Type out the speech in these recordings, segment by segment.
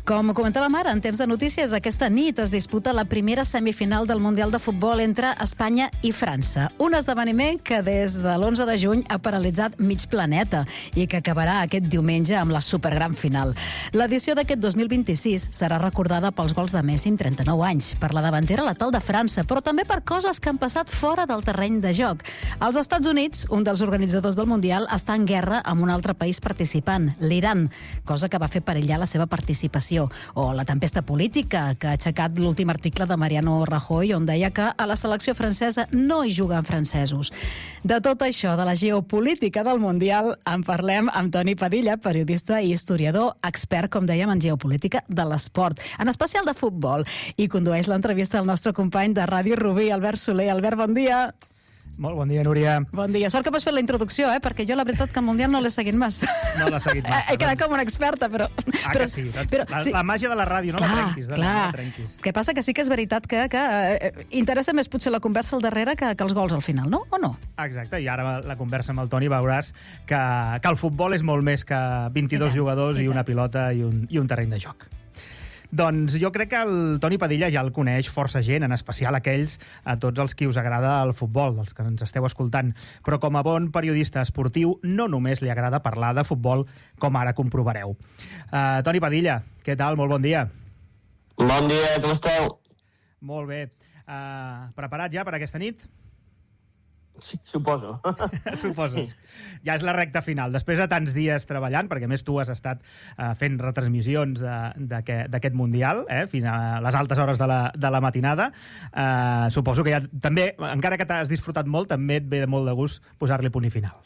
Com comentàvem ara, en temps de notícies, aquesta nit es disputa la primera semifinal del Mundial de Futbol entre Espanya i França. Un esdeveniment que des de l'11 de juny ha paralitzat mig planeta i que acabarà aquest diumenge amb la supergran final. L'edició d'aquest 2026 serà recordada pels gols de Messi amb 39 anys, per la davantera letal de França, però també per coses que han passat fora del terreny de joc. Als Estats Units, un dels organitzadors del Mundial està en guerra amb un altre país participant, l'Iran, cosa que va fer perillar la seva participació. O la tempesta política que ha aixecat l'últim article de Mariano Rajoy, on deia que a la selecció francesa no hi juguen francesos. De tot això, de la geopolítica del Mundial, en parlem amb Toni Padilla, periodista i historiador, expert, com dèiem, en geopolítica de l'esport, en especial de futbol, i condueix l'entrevista al nostre company de Ràdio Rubí, Albert Soler. Albert, bon dia. Molt bon dia, Núria. Bon dia. Sort que vas fer la introducció, perquè jo la veritat que el Mundial no l'he seguit massa. No l'he seguit massa. He quedat com una experta, però... que sí. La màgia de la ràdio, no la trenquis. Clar. No la trenquis. El que passa que sí que és veritat que interessa més potser la conversa al darrere que els gols al final, no? O no? Exacte, i ara la conversa amb el Toni veuràs que el futbol és molt més que 22 jugadors i una pilota i un terreny de joc. Doncs jo crec que el Toni Padilla ja el coneix força gent, en especial a tots els qui us agrada el futbol, dels que ens esteu escoltant. Però com a bon periodista esportiu no només li agrada parlar de futbol, com ara comprovareu. Toni Padilla, què tal? Molt bon dia. Bon dia, com esteu? Molt bé. Preparat ja per aquesta nit? Sí, suposo. Suposes. Ja és la recta final. Després de tants dies treballant, perquè a més tu has estat fent retransmissions d'aquest Mundial, fins a les altes hores de la matinada, suposo que ja també, encara que t'has disfrutat molt, també et ve molt de gust posar-li punt i final.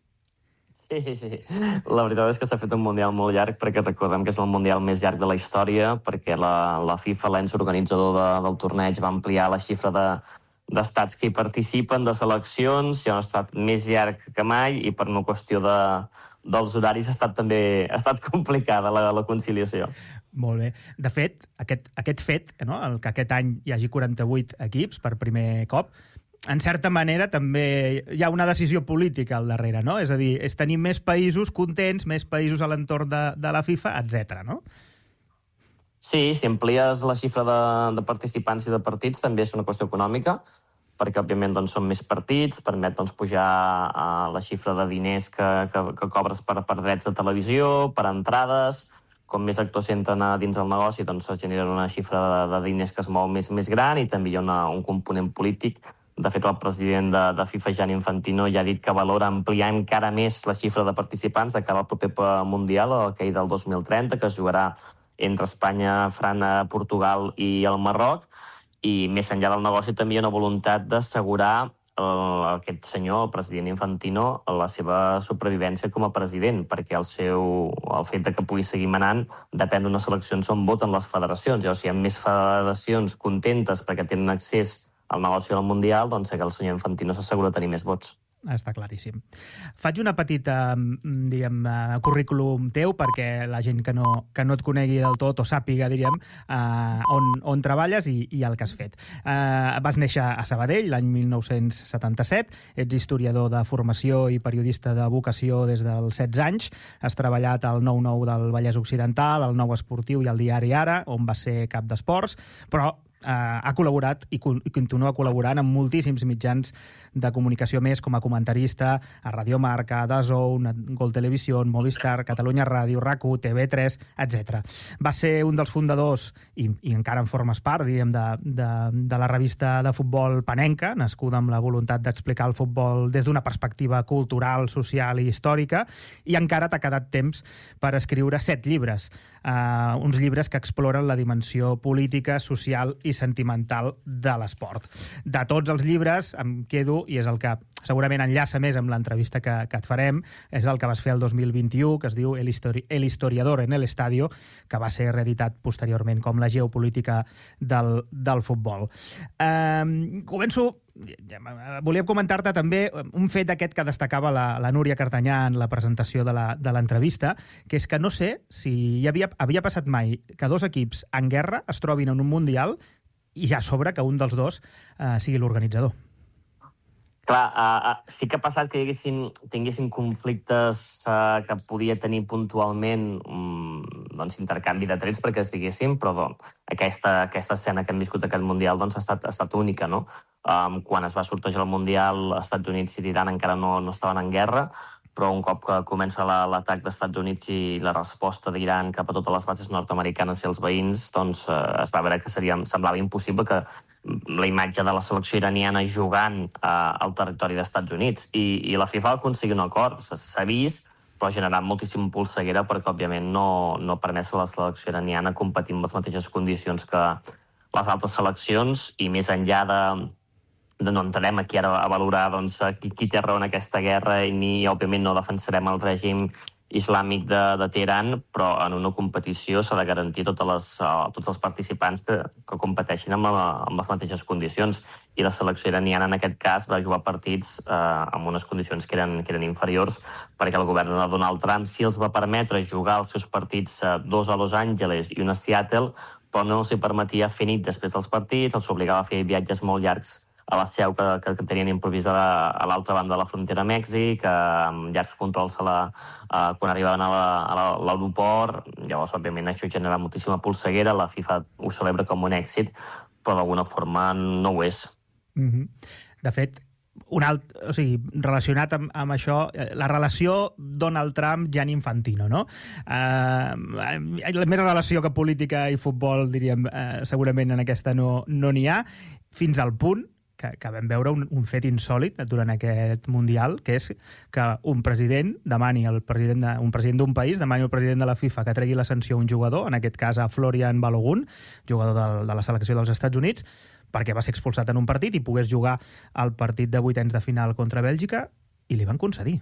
Sí. La veritat és que s'ha fet un Mundial molt llarg, perquè recordem que és el Mundial més llarg de la història, perquè la FIFA, l'ens organitzador del torneig, va ampliar la xifra d'estats que hi participen, de seleccions. Ja ha estat més llarg que mai i per una qüestió dels horaris ha estat complicada la conciliació. Molt bé. De fet, aquest fet, no? El que aquest any hi hagi 48 equips per primer cop, en certa manera també hi ha una decisió política al darrere, no? És a dir, és tenir més països contents, més països a l'entorn de la FIFA, etc., no? Sí, si amplies la xifra de participants i de partits també és una qüestió econòmica, perquè òbviament són més partits, permet pujar la xifra de diners que cobres per drets de televisió, per entrades. Com més actors entren dins el negoci, es genera una xifra de diners que es mou més gran, i també hi ha un component polític. De fet, el president de FIFA, Gianni Infantino, ja ha dit que valora ampliar encara més la xifra de participants de cara al proper Mundial, aquell del 2030, que es jugarà entre Espanya, França, Portugal i el Marroc. I més enllà del negoci també hi ha una voluntat d'assegurar aquest senyor, el president Infantino, la seva supervivència com a president, perquè el fet que pugui seguir manant depèn d'unes eleccions on voten les federacions. Llavors, si hi ha més federacions contentes perquè tenen accés al negoci del Mundial, doncs que el senyor Infantino s'assegura de tenir més vots. Està claríssim. Faig una petita, currículum teu perquè la gent que no et conegui del tot o sàpiga, on treballes i el que has fet. Vas néixer a Sabadell l'any 1977, ets historiador de formació i periodista de vocació des dels 16 anys, has treballat al 9-9 del Vallès Occidental, al Nou Esportiu i al diari Ara, on vas ser cap d'esports, però ha col·laborat i continua col·laborant amb moltíssims mitjans de comunicació més, com a comentarista a Radio Marca, DAZN, Gol Televisió, Movistar, Catalunya Ràdio, RAC1, TV3, etc. Va ser un dels fundadors, i encara en formes part, de la revista de futbol Panenca, nascuda amb la voluntat d'explicar el futbol des d'una perspectiva cultural, social i històrica, i encara t'ha quedat temps per escriure 7 llibres, uns llibres que exploren la dimensió política, social i sentimental de l'esport. De tots els llibres em quedo, i és el que segurament enllaça més amb l'entrevista que et farem, és el que vas fer el 2021, que es diu El historiador en el estadio, que va ser reeditat posteriorment com la geopolítica del futbol. Començo... Volia comentar-te també un fet aquest que destacava la Núria Cartanyà en la presentació de l'entrevista, que és que no sé si havia passat mai que dos equips en guerra es trobin en un Mundial i ja a sobre que un dels dos sigui l'organitzador. Clar, sí que ha passat que tinguessin conflictes que podia tenir puntualment intercanvi de trets perquè es diguéssim, però aquesta escena que hem viscut aquest Mundial ha estat única, no? Quan es va sortejar el Mundial, els Estats Units i l'Iran encara no estaven en guerra, però un cop que comença l'atac dels Estats Units i la resposta d'Iran cap a totes les bases nord-americanes i els veïns, doncs es va veure que semblava impossible que la imatge de la selecció iraniana jugant al territori dels Estats Units. I la FIFA va aconseguir un acord, s'ha vist, però ha generat moltíssim polseguera perquè, òbviament, no permet que la selecció iraniana competir amb les mateixes condicions que les altres seleccions, i més enllà no entrarem aquí ara a valorar qui té raó en aquesta guerra, ni, òbviament, no defensarem el règim islàmic de Teheran, però en una competició s'ha de garantir tots els participants que competeixin amb les mateixes condicions. I la selecció iraniana, en aquest cas, va jugar partits amb unes condicions que eren inferiors, perquè el govern de Donald Trump sí els va permetre jugar els seus partits, 2 a Los Angeles i un a Seattle, però no els permetia fer nit després dels partits, els obligava a fer viatges molt llargs a la seu que tenien improvisada a l'altra banda de la frontera a Mèxic, amb llargs controls quan arribaven a l'aeroport. Llavors, òbviament, això genera moltíssima polseguera. La FIFA ho celebra com un èxit, però d'alguna forma no ho és. De fet, relacionat amb això, la relació Donald Trump-Gianni Infantino, no? La més relació que política i futbol, diríem, segurament en aquesta no n'hi ha, fins al punt que vam veure un fet insòlit durant aquest Mundial, que és que un president demani un president d'un país demani al president de la FIFA que tregui la sanció a un jugador, en aquest cas a Florian Balogun, jugador de la selecció dels Estats Units, perquè va ser expulsat en un partit i pogués jugar al partit de vuitens de final contra Bèlgica, i li van concedir.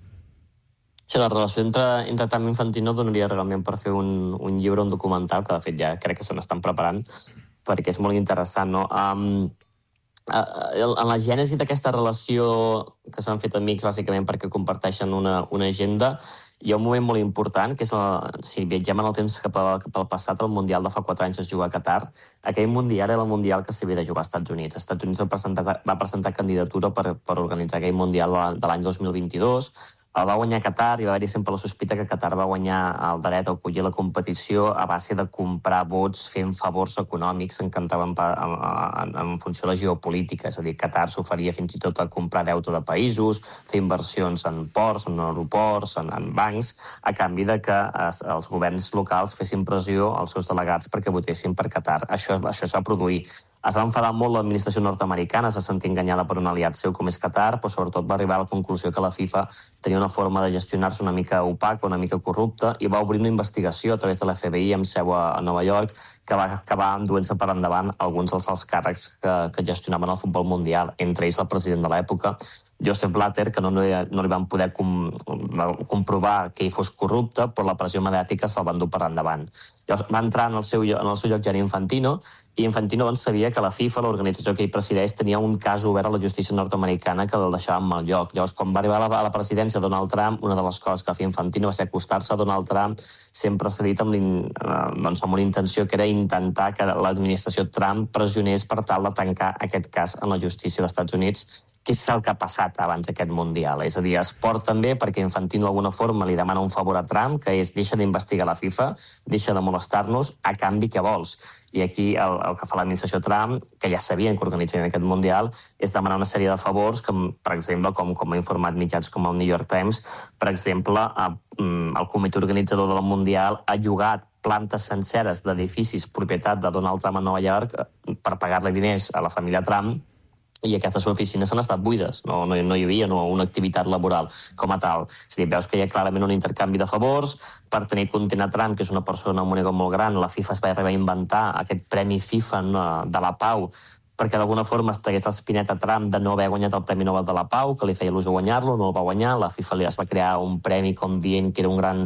Sí, la relació entre Trump i Infantino donaria realment per fer un llibre, un documental, que de fet ja crec que se n'estan preparant, perquè és molt interessant, no? En la gènesi d'aquesta relació, que s'han fet amics bàsicament perquè comparteixen una agenda, hi ha un moment molt important, que és, si viatgem en el temps cap al passat, el Mundial de fa 4 anys es juga a Qatar. Aquell Mundial era el Mundial que s'havia de jugar als Estats Units. Els Estats Units va presentar candidatura per organitzar aquell Mundial de l'any 2022. El va guanyar Qatar i va haver-hi sempre la sospita que Qatar va guanyar el dret a acollir la competició a base de comprar vots fent favors econòmics en funció de la geopolítica. És a dir, Qatar s'oferia fins i tot a comprar deute de països, fer inversions en ports, en aeroports, en bancs, a canvi de que els governs locals fessin pressió als seus delegats perquè votessin per Qatar. Això es va produir. Es va enfadar molt l'administració nord-americana, es va sentir enganyada per un aliat seu com és Qatar, però sobretot va arribar a la conclusió que la FIFA tenia una forma de gestionar-se una mica opaca, una mica corrupta, i va obrir una investigació a través de l'FBI amb seu a Nova York, que va acabar enduent-se per endavant alguns dels alts càrrecs que gestionaven el futbol mundial, entre ells el president de l'època, Joseph Blatter, que no li van poder comprovar que ell fos corrupte, però la pressió mediàtica se'l van dur per endavant. Llavors va entrar en el seu lloc Gianni Infantino, i Infantino sabia que la FIFA, l'organització que ell presideix, tenia un cas obert a la justícia nord-americana que el deixava en mal lloc. Llavors, quan va arribar a la presidència de Donald Trump, una de les coses que va fer Infantino va ser acostar-se a Donald Trump, sempre s'ha dit amb una intenció que era intentar que l'administració Trump pressionés per tal de tancar aquest cas en la justícia dels Estats Units, que és el que ha passat abans d'aquest Mundial. És a dir, esport també, perquè Infantino d'alguna forma li demana un favor a Trump, que és deixa d'investigar la FIFA, deixa de molestar-nos, a canvi què vols? I aquí el que fa l'administració Trump, que ja sabien que organitzarien aquest Mundial, és demanar una sèrie de favors, que, per exemple, com ha informat mitjans com el New York Times, per exemple, el comitè organitzador del Mundial ha llogat plantes senceres d'edificis propietat de Donald Trump a Nova York per pagar-li diners a la família Trump, i aquestes oficines han estat buides, no hi havia una activitat laboral com a tal. És a dir, veus que hi ha clarament un intercanvi de favors. Per tenir content a Trump, que és una persona amb un ego molt gran, la FIFA es va arribar a inventar aquest premi FIFA de la Pau, perquè d'alguna forma es tragués l'espineta a Trump de no haver guanyat el Premi Nobel de la Pau, que li feia il·lusió guanyar-lo, no el va guanyar. La FIFA es va crear un premi com dient que era un gran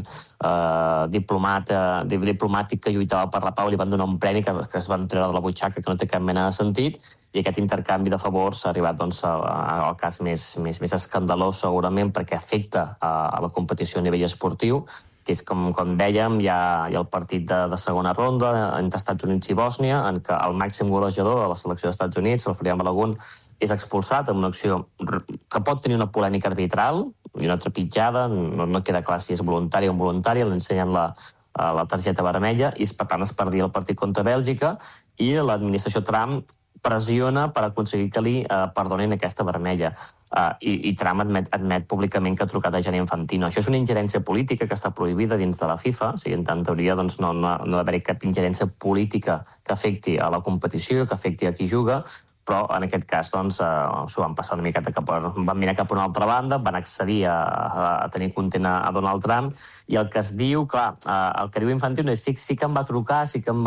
diplomàtic que lluitava per la pau, li van donar un premi que es van treure de la butxaca, que no té cap mena de sentit, i aquest intercanvi de favors s'ha arribat al cas més escandalós, segurament, perquè afecta a la competició a nivell esportiu, que és, com dèiem, hi ha el partit de segona ronda entre Estats Units i Bòsnia, en què el màxim golejador de la selecció dels Estats Units, el Florian Balogun, és expulsat en una acció que pot tenir una polèmica arbitral i una trepitjada, no queda clar si és voluntària o involuntària, l'ensenyen la targeta vermella i, per tant, es perdia el partit contra Bèlgica i l'administració Trump pressiona per aconseguir que li perdonin aquesta vermella. I Trump admet públicament que ha trucat a Gianni Infantino. Això és una ingerència política que està prohibida dins de la FIFA, o sigui, en teoria doncs, no ha d'haver cap ingerència política que afecti a la competició, que afecti a qui juga, però en aquest cas doncs, s'ho van passar una miqueta van mirar cap a una altra banda, van accedir a tenir content a Donald Trump, i el que es diu, clar, el que diu Infantino és sí que em va trucar, sí que em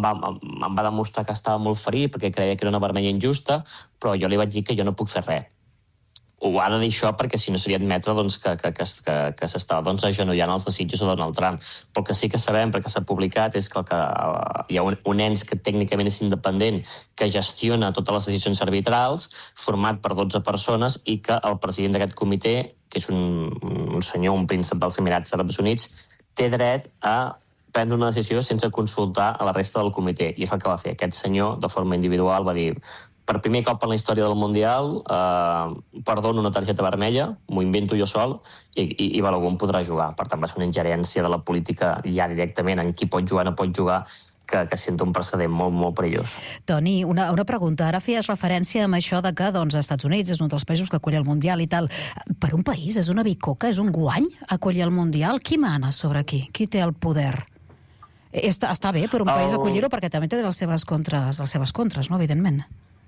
va demostrar que estava molt ferit perquè creia que era una vermella injusta, però jo li vaig dir que jo no puc fer res. Ho ha de dir això perquè si no seria admetre doncs, que s'estava doncs, agenollant els desitjos de Donald Trump. Però el que sí que sabem, perquè s'ha publicat, és que hi ha un ens que tècnicament és independent que gestiona totes les decisions arbitrals, format per 12 persones, i que el president d'aquest comitè, que és un senyor, un príncep dels Emirats Àrabs Units, té dret a prendre una decisió sense consultar a la resta del comitè. I és el que va fer. Aquest senyor, de forma individual, va dir: per primer cop en la història del Mundial, perdono una targeta vermella, m'ho invento jo sol, i Balogun podrà jugar. Per tant, va ser una ingerència de la política ja directament en qui pot jugar o no pot jugar, que senta un precedent molt, molt perillós. Toni, una pregunta. Ara feies referència amb això de que els Estats Units és un dels països que acull el Mundial i tal. Per un país és una bicoca, és un guany acollir el Mundial? Qui mana sobre qui? Qui té el poder? Està bé per un país acollir-ho perquè també té les seves contres, no? Evidentment.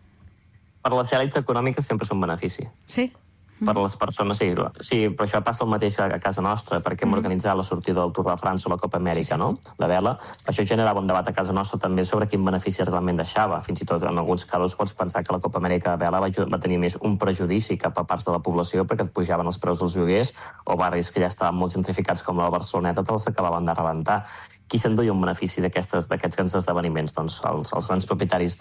Per les èlits econòmiques sempre és un benefici. Sí? Per les persones, sí. Sí, però això passa el mateix a casa nostra, perquè hem organitzat la sortida del Tour de França o la Copa Amèrica, no?, de vela. Això generava un debat a casa nostra també sobre quin benefici realment deixava. Fins i tot, en alguns casos, pots pensar que la Copa Amèrica de vela va tenir més un prejudici cap a parts de la població perquè et pujaven els preus dels lloguers, o barris que ja estaven molt gentrificats com la Barceloneta te'ls acabaven de rebentar. Qui s'enduia un benefici d'aquests grans esdeveniments? Doncs els grans propietaris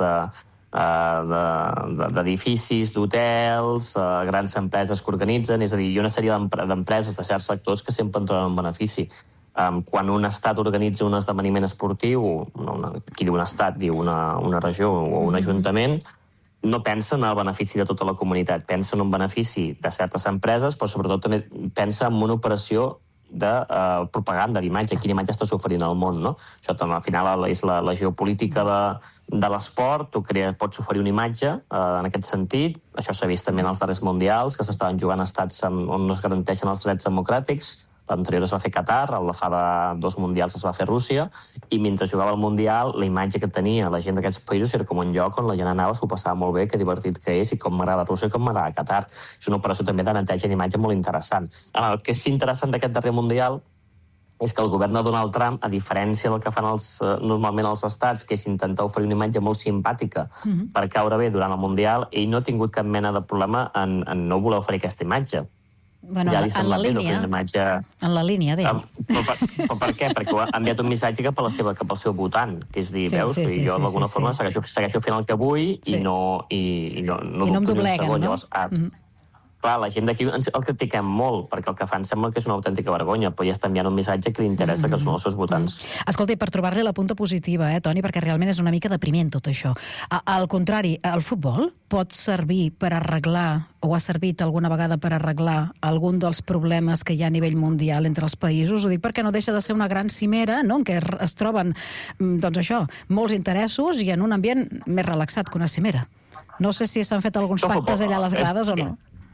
d'edificis, d'hotels, grans empreses que organitzen, és a dir, hi ha una sèrie d'empreses de certs sectors que sempre en troben un benefici. Quan un estat organitza un esdeveniment esportiu, qui diu un estat diu una regió o un ajuntament, no pensa en el benefici de tota la comunitat, pensa en un benefici de certes empreses, però sobretot també pensa en una operació de propaganda, d'imatge, quina imatge estàs oferint al món, no? Això al final és la geopolítica de l'esport, tu pots oferir una imatge en aquest sentit. Això s'ha vist també en els darrers mundials, que s'estaven jugant a estats on no es garanteixen els drets democràtics. L'anterior es va fer Qatar, el de fa 2 mundials es va fer Rússia, i mentre jugava el Mundial, la imatge que tenia la gent d'aquests països era com un lloc on la gent anava, s'ho passava molt bé, que divertit que és, i com m'agrada Rússia i com m'agrada Qatar. És una operació també de neteja d'imatge molt interessant. El que és interessant d'aquest darrer Mundial és que el govern de Donald Trump, a diferència del que fan normalment els estats, que és intentar oferir una imatge molt simpàtica per caure bé durant el Mundial, ell no ha tingut cap mena de problema en no voler oferir aquesta imatge. Bueno, ja en la línia d'ell. Però per què? Perquè ha enviat un missatge cap al seu votant, que és dir, veus, jo d'alguna forma segueixo fent el que vull i no em dobleguen, no? Clar, la gent d'aquí el critiquem molt, perquè el que fan sembla que és una autèntica vergonya, però ja està enviant un missatge que li interessa, que són els seus votants. Escolta, i per trobar-li la punta positiva, Toni, perquè realment és una mica depriment tot això. Al contrari, el futbol pot servir per arreglar, o ha servit alguna vegada per arreglar algun dels problemes que hi ha a nivell mundial entre els països? Ho dic perquè no deixa de ser una gran cimera, no?, en què es troben, doncs això, molts interessos i en un ambient més relaxat que una cimera. No sé si s'han fet alguns pactes allà a les grades o no.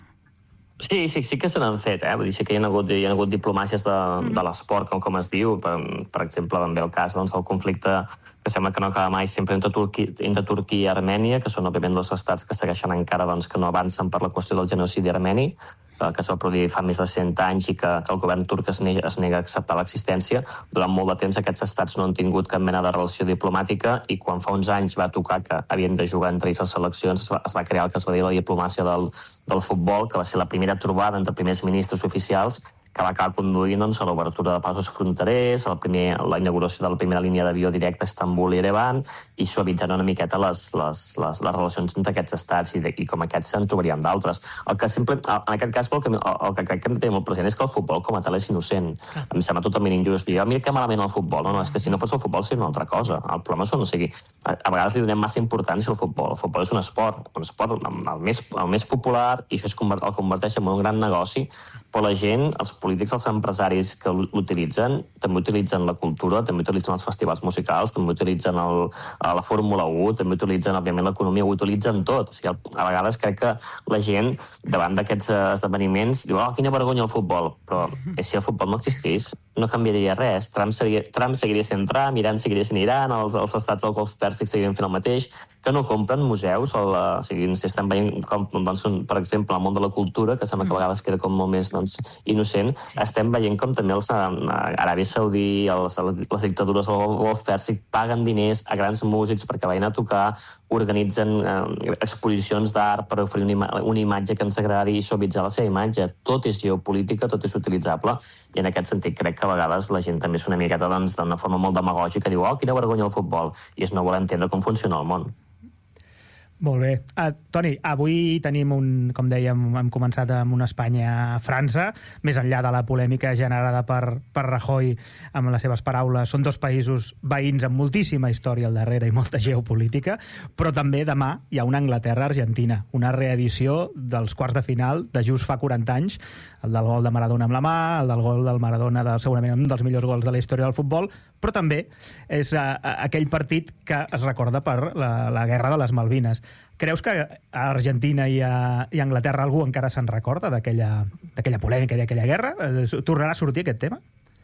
Sí que se n'han fet, Vull dir, sí que hi ha hagut diplomàcies de l'esport, com es diu. Per exemple, també el cas del conflicte que sembla que no acaba mai sempre entre Turquia i Armènia, que són, òbviament, dos estats que segueixen encara que no avancen per la qüestió del genocidi armeni, que es va produir fa més de 100 anys i que el govern turc es nega a acceptar l'existència. Durant molt de temps aquests estats no han tingut cap mena de relació diplomàtica, i quan fa uns anys va tocar que havien de jugar entre ells les seleccions, es va crear el que es va dir la diplomàcia del futbol, que va ser la primera trobada entre primers ministres oficials, que va acabar conduint a l'obertura de passos fronterers, a la inauguració de la primera línia d'avió directa a Istanbul i Erevan, i suavitzant una miqueta les relacions entre aquests estats, i com aquests se'n trobarien d'altres. En aquest cas, el que crec que hem de tenir molt present és que el futbol com a tal és innocent. Em sembla totalment injust. Mira que malament el futbol. No, és que si no fos el futbol seria una altra cosa. El problema és a vegades li donem massa importància al futbol. El futbol és un esport el més popular, i això el converteix en un gran negoci però la gent, els polítics, els empresaris que l'utilitzen, també utilitzen la cultura, també utilitzen els festivals musicals, també utilitzen la Fórmula 1, també utilitzen, òbviament, l'economia, ho utilitzen tot. O sigui, a vegades crec que la gent, davant d'aquests esdeveniments, diu, quina vergonya el futbol. Però si el futbol no existís, no canviaria res. Trump seguiria sent Trump, Iran seguiria sent Iran, els estats del Golf Pèrsic seguirien fent el mateix, que no compren museus, o sigui, si estem veient, com, doncs, per exemple, el món de la cultura, que sembla que a vegades queda com molt més innocent, estem veient com també Aràbia Saudí, les dictadures del Golf Pèrsic paguen diners a grans músics perquè vagin a tocar, organitzen exposicions d'art per oferir una imatge que ens agradi i suavitzar la seva imatge. Tot és geopolítica, tot és utilitzable, i en aquest sentit crec que a vegades la gent també és una miqueta d'una forma molt demagògica, diu, quina vergonya el futbol, i és no voler entendre com funciona el món. Molt bé. Toni, avui tenim com dèiem, hem començat amb una Espanya-França, més enllà de la polèmica generada per Rajoy amb les seves paraules. Són dos països veïns amb moltíssima història al darrere i molta geopolítica, però també demà hi ha una Anglaterra-Argentina, una reedició dels quarts de final de just fa 40 anys, el del gol de Maradona amb la mà, el del gol del Maradona, segurament un dels millors gols de la història del futbol, però també és aquell partit que es recorda per la Guerra de les Malvines. Creus que a Argentina i a Anglaterra algú encara se'n recorda d'aquella polèmica i d'aquella guerra? Tornarà a sortir aquest tema?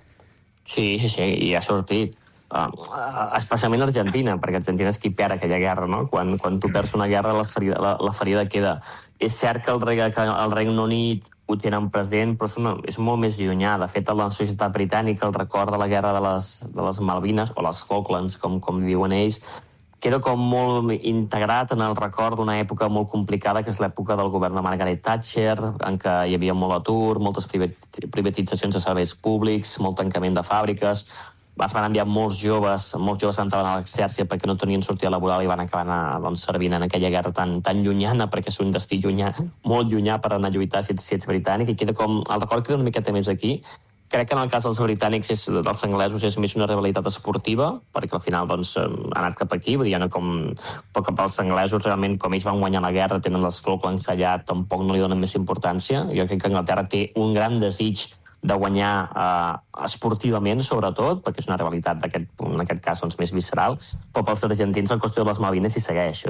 Sí, i ha sortit. Especialment Argentina, perquè Argentina és qui perd aquella guerra, no? Quan tu perds una guerra, la ferida queda. És cert que el Regne Unit ho tenen present, però és molt més llunyà. De fet, la societat britànica, el record de la guerra de les Malvines, o les Falklands, com diuen ells, queda com molt integrat en el record d'una època molt complicada, que és l'època del govern de Margaret Thatcher, en què hi havia molt atur, moltes privatitzacions de serveis públics, molt tancament de fàbriques. Es van enviar molts joves entraven a l'exèrcit perquè no tenien sortida laboral i van acabar servint en aquella guerra tan llunyana, perquè és un destí llunyà, molt llunyà per anar a lluitar si ets britànic, i queda com, el record queda una miqueta més aquí. Crec que en el cas dels britànics, dels anglesos, és més una rivalitat esportiva, perquè al final ha anat cap aquí, vull dir, però cap als anglesos, realment, com ells van guanyar la guerra, tenen les Falklands allà, tampoc no li donen més importància. Jo crec que Anglaterra té un gran desig de guanyar esportivament, sobretot, perquè és una rivalitat, en aquest cas, més visceral, però pels argentins la qüestió de les Malvines hi segueix.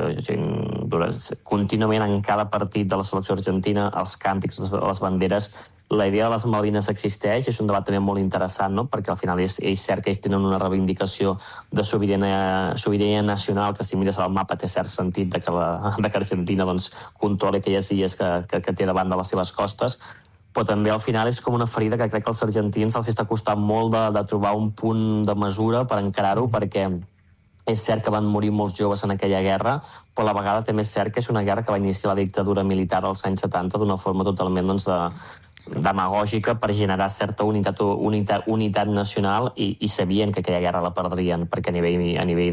Contínuament, en cada partit de la selecció argentina, els càntics, les banderes, la idea de les Malvines existeix, és un debat també molt interessant, no? Perquè al final és cert que ells tenen una reivindicació de sobirania nacional, que si mires el mapa té cert sentit que Argentina controli aquelles illes que té davant de les seves costes, però també al final és com una ferida que crec que als argentins els està costant molt de trobar un punt de mesura per encarar-ho, perquè és cert que van morir molts joves en aquella guerra, però a la vegada també és cert que és una guerra que va iniciar la dictadura militar als anys 70 d'una forma totalment demagògica per generar certa unitat nacional, i sabien que aquella guerra la perdrien, perquè a nivell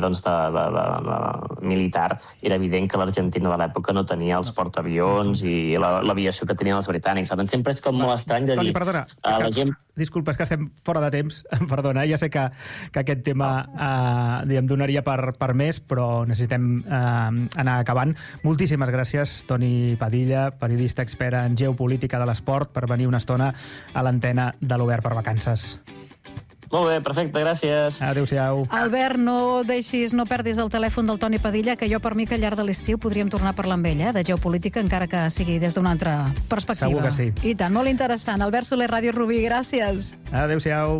militar era evident que l'Argentina de l'època no tenia els portaavions i l'aviació que tenien els britànics. Sempre és com molt estrany de dir... Toni, perdona, disculpa, és que estem fora de temps, perdona, ja sé que aquest tema donaria per més, però necessitem anar acabant. Moltíssimes gràcies, Toni Padilla, periodista expert en geopolítica de l'esport, per venir una estona a l'antena de l'Obert per Vacances. Molt bé, perfecte, gràcies. Adéu-siau. Albert, no perdis el telèfon del Toni Padilla, que jo per mi que al llarg de l'estiu podríem tornar a parlar amb ell, de geopolítica, encara que sigui des d'una altra perspectiva. Segur que sí. I tant, molt interessant. Albert Soler, Ràdio Rubí, gràcies. Adéu-siau.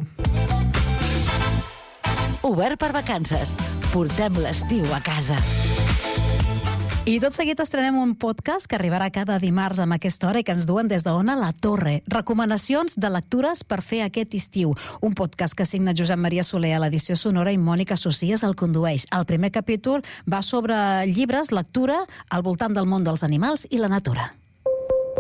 Obert per Vacances. Portem l'estiu a casa. I tot seguit estrenem un podcast que arribarà cada dimarts amb aquesta hora i que ens duen des d'Ona La Torre. Recomanacions de lectures per fer aquest estiu. Un podcast que signa Josep Maria Soler a l'edició sonora i Mònica Socias el condueix. El primer capítol va sobre llibres, lectura, al voltant del món dels animals i la natura.